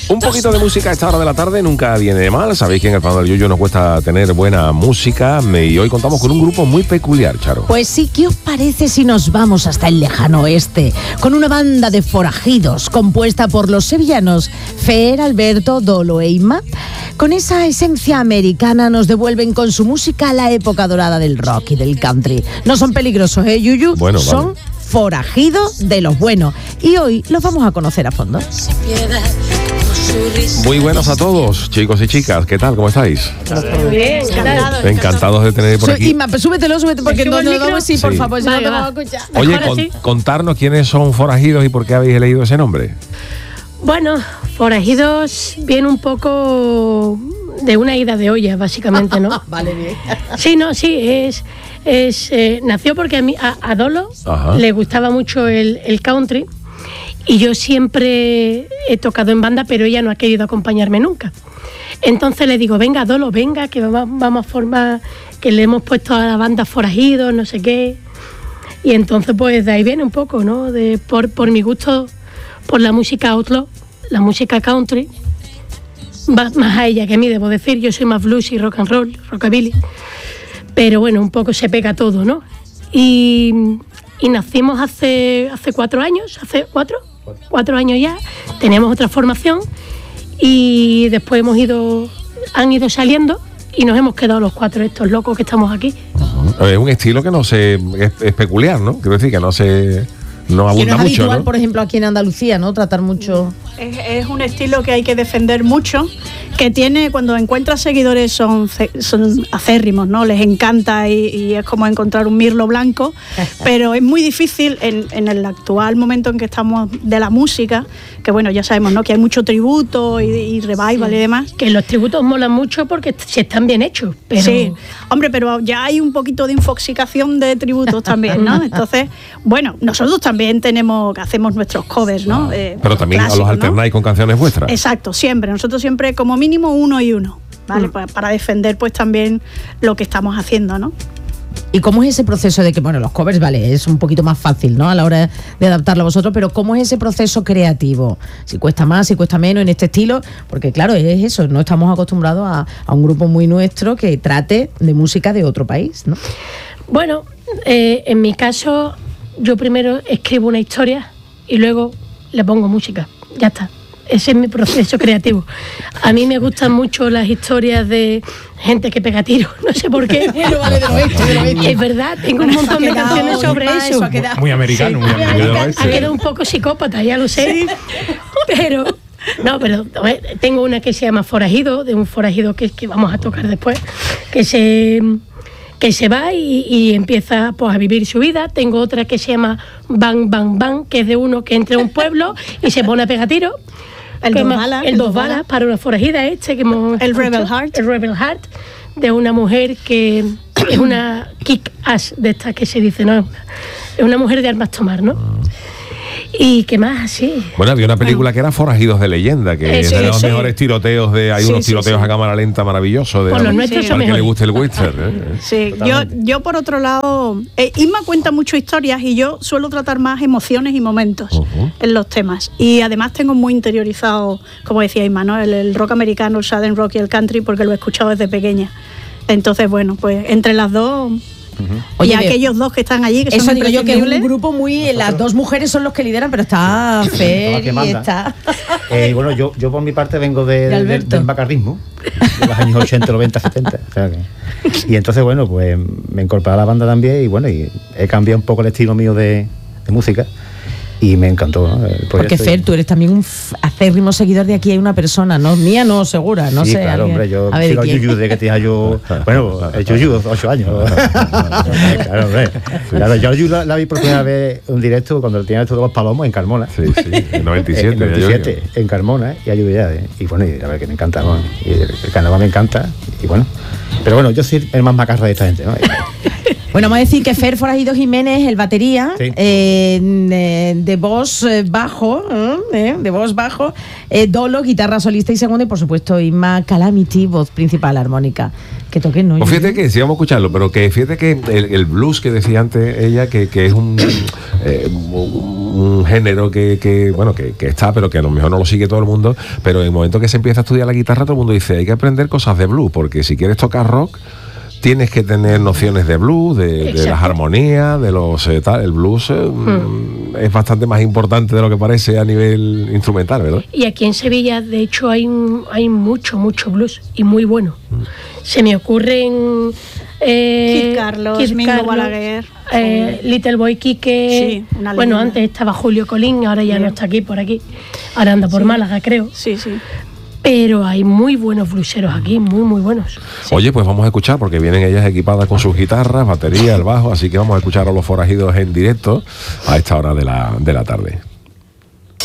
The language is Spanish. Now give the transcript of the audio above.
Un poquito de música a esta hora de la tarde nunca viene mal. Sabéis que en el Fado del Yuyu nos cuesta tener buena música y hoy contamos con un grupo muy peculiar, Charo. Pues sí, ¿qué os parece si nos vamos hasta el lejano oeste con una banda de forajidos compuesta por los sevillanos Fer, Alberto, Dolo e Inma? Con esa esencia americana nos devuelven con su música a la época dorada del rock y del country. No son peligrosos, Yuyu? Bueno, son forajidos de los buenos. Y hoy los vamos a conocer a fondo. Muy buenos a todos, chicos y chicas. ¿Qué tal? ¿Cómo estáis? Muy bien, Encantados de tener por aquí. Inma, súbete porque no nos vamos así, por favor, si no te vamos a escuchar. Oye, contarnos quiénes son forajidos y por qué habéis elegido ese nombre. Bueno, forajidos viene un poco de una ida de olla, básicamente, ¿no? Vale, bien. Sí, nació porque a Dolo le gustaba mucho el country y yo siempre he tocado en banda, pero ella no ha querido acompañarme nunca. Entonces le digo, venga, Dolo, venga, que vamos a formar, que le hemos puesto a la banda forajidos, no sé qué. Y entonces pues de ahí viene un poco, ¿no? Por mi gusto por la música outlaw, la música country, más a ella que a mí, debo decir. Yo soy más blues y rock and roll, rockabilly, pero bueno, un poco se pega todo, ¿no? Y nacimos hace 4 años, hace 4 años ya, teníamos otra formación y después han ido saliendo y nos hemos quedado los 4 estos locos que estamos aquí. Es un estilo que es peculiar, ¿no? Quiero decir que no abunda mucho, habitual, ¿no? Por ejemplo, aquí en Andalucía, ¿no? Tratar mucho. Es un estilo que hay que defender mucho, que tiene, cuando encuentras seguidores son acérrimos, ¿no? Les encanta y es como encontrar un mirlo blanco, pero es muy difícil en el actual momento en que estamos de la música, que bueno, ya sabemos, ¿no? Que hay mucho tributo y revival y demás. Que los tributos molan mucho porque se están bien hechos, pero... Sí, hombre, pero ya hay un poquito de infoxicación de tributos también, ¿no? Entonces, bueno, nosotros también hacemos nuestros covers, ¿no? Pero también clásicos, los alternáis, ¿no? Con canciones vuestras. Exacto, siempre. Nosotros siempre como mínimo 1 y 1, ¿vale? Para defender pues también lo que estamos haciendo, ¿no? ¿Y cómo es ese proceso de que, bueno, los covers, vale, es un poquito más fácil, ¿no? A la hora de adaptarlo a vosotros, pero ¿cómo es ese proceso creativo? Si cuesta más, si cuesta menos en este estilo, porque claro, es eso, no estamos acostumbrados a un grupo muy nuestro que trate de música de otro país, ¿no? Bueno, en mi caso, yo primero escribo una historia y luego le pongo música, ya está. Ese es mi proceso creativo. A mí me gustan mucho las historias de gente que pega tiros, no sé por qué. Bueno, vale, de lo hecho. Es verdad, tengo un montón de canciones sobre eso. Muy americano, muy americano. Ha quedado un poco psicópata, ya lo sé. Sí. Pero tengo una que se llama Forajido, de un forajido que vamos a tocar después, que se va y empieza pues a vivir su vida. Tengo otra que se llama Bang Bang Bang, que es de uno que entra a un pueblo y se pone a pegar tiros. El dos balas para una forajida el Rebel Heart, de una mujer que es una kick-ass de estas que se dice, ¿no? Es una mujer de armas tomar, ¿no? ¿Y qué más así? Bueno, había una película que era Forajidos de Leyenda, que es de los mejores tiroteos hay unos tiroteos a cámara lenta maravillosos. Por los nuestros son mejores. Que le guste el western. Sí, yo por otro lado, Inma cuenta mucho historias y yo suelo tratar más emociones y momentos en los temas. Y además tengo muy interiorizado, como decía Inma, ¿no? El rock americano, el southern rock y el country, porque lo he escuchado desde pequeña. Entonces, bueno, pues entre las dos... Oye, y aquellos dos que están allí, que eso son digo yo, que es un grupo muy... Las dos mujeres son los que lideran, pero está Fer y está... Bueno, yo por mi parte vengo del macarrismo, de los años 80, 90, 70. O sea y entonces, bueno, pues me incorporé a la banda también y bueno, y he cambiado un poco el estilo mío de música. Y me encantó, ¿no? Porque Fer, tú eres también un acérrimo seguidor de Aquí Hay Una Persona, ¿no? Mía no, segura, no sí, sé. Claro, hombre, yo sigo a Yuyu de que tenía yo... Bueno, el Yuyu, 8 años. Claro, hombre. Claro, yo a Yuyu la vi por primera vez en directo cuando tenía esto de Los Palomos en Carmona. Sí, en 97. En 97, en Carmona, y a Yuyu ya. Y bueno, y la verdad que me encanta, ¿no? Y el carnaval me encanta, y bueno. Pero bueno, yo soy el más macarra de esta gente, ¿no? Bueno, vamos a decir que Fer Forajido Jiménez, el batería, Sí. de voz bajo, Dolo, guitarra solista y segundo, y por supuesto Inma Calamity, voz principal armónica. Que toquen, ¿no? Pues fíjate que, sí, vamos a escucharlo, pero que fíjate que el blues que decía antes ella, que es un género que está, pero que a lo mejor no lo sigue todo el mundo, pero en el momento que se empieza a estudiar la guitarra, todo el mundo dice, hay que aprender cosas de blues, porque si quieres tocar rock, tienes que tener nociones de blues, de las armonías, de los tal. El blues es bastante más importante de lo que parece a nivel instrumental, ¿verdad? Y aquí en Sevilla, de hecho, hay mucho blues y muy bueno. Se me ocurren Kid Carlos, Mingo Balaguer, Little Boy Quique. Sí, una bueno, leyenda. antes estaba Julio Colín, ahora ya no está aquí, por aquí. Ahora anda por Málaga, creo. Sí. Pero hay muy buenos blueseros aquí, muy buenos. Oye, pues vamos a escuchar, porque vienen ellas equipadas con sus guitarras, batería, el bajo, así que vamos a escuchar a Los Forajidos en directo a esta hora de la tarde.